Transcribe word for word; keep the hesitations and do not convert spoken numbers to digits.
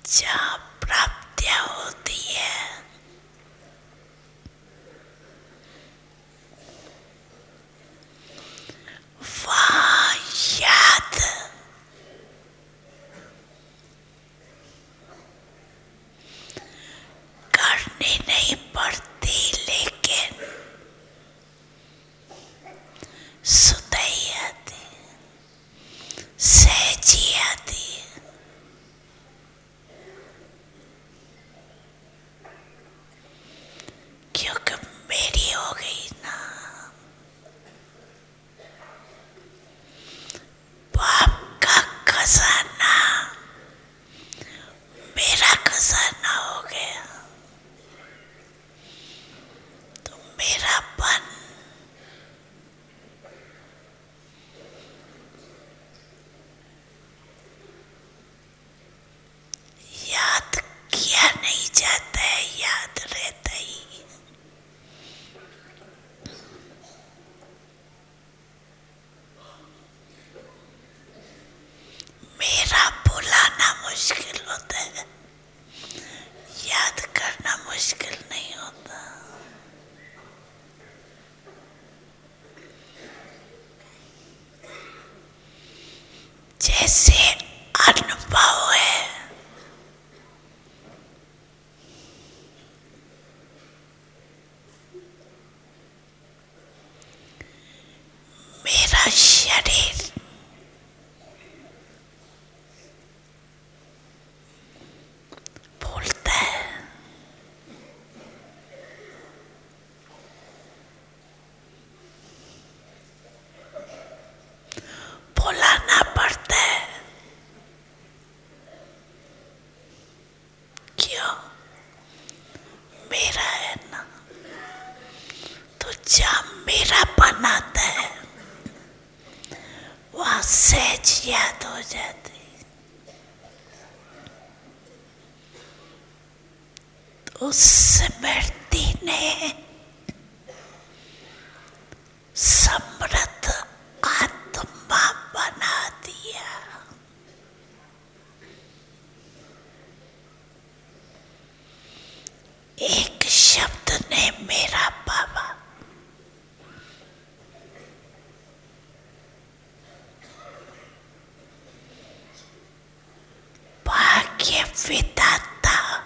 जहाँ प्राप्तियां होती है, वहाँ याद करनी नहीं पड़ती, लेकिन सुधाई आती, सहजी आती। क्योंकि मेरी हो गई ना, बाप का खजाना मेरा खजाना हो गया, तो मेरापन याद किया नहीं जाता है, याद रहता ही। मेरा भुलाना मुश्किल होता है, याद करना मुश्किल नहीं होता। जैसे अनुभव है, मेरा शरीर भूलता है, भुलाना पड़ता है। क्यों? मेरा है ना, तो जहाँ मेरा बनाता है वहाँ सहज याद हो जाती। तो स्मृति ने समृद्ध आत्मा बना दिया। एक शब्द ने मेरा बाबा भाग्य विधाता